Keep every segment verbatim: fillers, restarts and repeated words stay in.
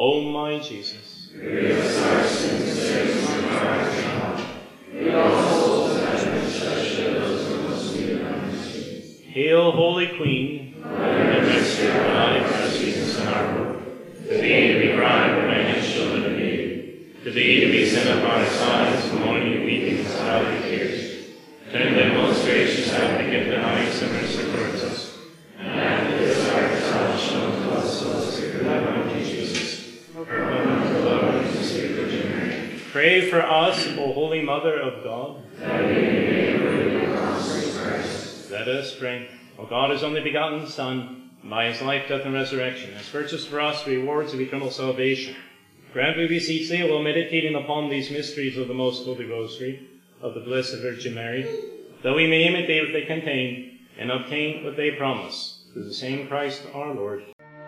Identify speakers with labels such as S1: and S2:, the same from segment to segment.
S1: O my Jesus,
S2: forgive us our sins, save us from our Lead all souls to heaven, especially those who most need thy mercy.
S1: Hail, Holy Queen,
S2: Let the mystery of God Christ Jesus and our hope. To thee to be cried, praying children of Eve. To thee to be sent upon our sides, mourning, weeping, and silent tears. Turn then, most gracious advocate, the eyes of mercy towards us. And after this our exile, shown to us those who could have unto Jesus. Open the Lord, and the sweet Virgin Mary.
S1: Pray for us, O Holy Mother of God.
S2: That we may be able to consecrate Christ.
S1: Let us pray. O God, his only begotten Son, by his life, death, and resurrection, has purchased for us rewards of eternal salvation. Grant, we beseech thee, while meditating upon these mysteries of the most holy rosary of the Blessed Virgin Mary, that we may imitate what they contain and obtain what they promise, through the same Christ our Lord.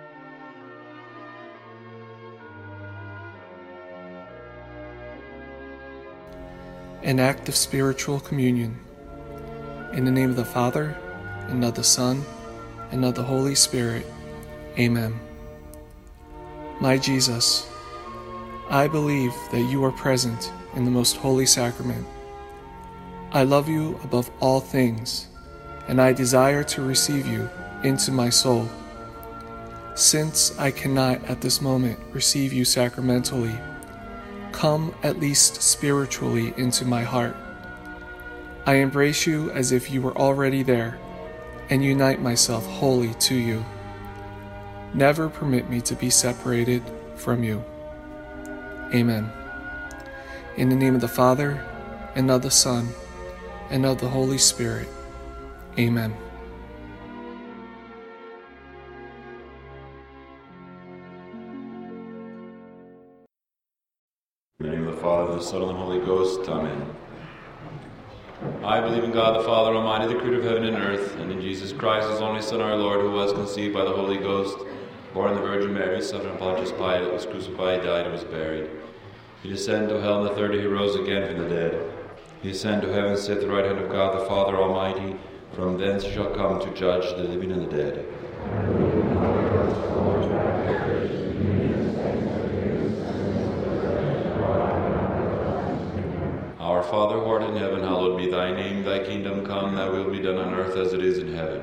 S3: An act of spiritual communion. In the name of the Father, and of the Son, and of the Holy Spirit. Amen. My Jesus, I believe that you are present in the most holy sacrament. I love you above all things, and I desire to receive you into my soul. Since I cannot at this moment receive you sacramentally, come at least spiritually into my heart. I embrace you as if you were already there, and unite myself wholly to you. Never permit me to be separated from you. Amen. In the name of the Father, and of the Son, and of the Holy Spirit. Amen.
S4: In the name of the Father, the Son, and the Holy Ghost. Amen. I believe in God the Father Almighty, the Creator of heaven and earth, and in Jesus Christ, his only Son, our Lord, who was conceived by the Holy Ghost, born of the Virgin Mary, suffered under Pontius Pilate, was crucified, died, and was buried. He descended to hell, and the third day he rose again from the dead. He ascended to heaven, sat at the right hand of God the Father Almighty. From thence he shall come to judge the living and the dead. Our Father, who art in heaven, hallowed be thy name. Thy kingdom come, thy will be done on earth as it is in heaven.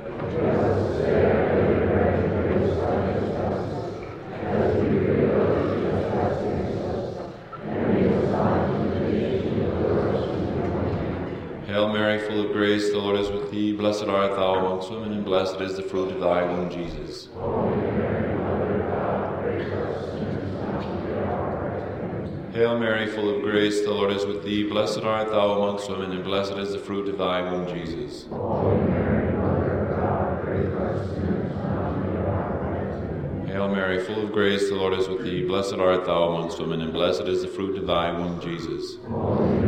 S4: Hail Mary, full of grace, the Lord is with thee. Blessed art thou amongst women, and blessed is the fruit of thy womb, Jesus. Hail Mary, full of grace, the Lord is with thee. Blessed art thou amongst women, and blessed is the fruit of thy womb, Jesus. Hail Mary, full of grace, the Lord is with thee. Blessed art thou amongst women, and blessed is the fruit of thy womb, Jesus.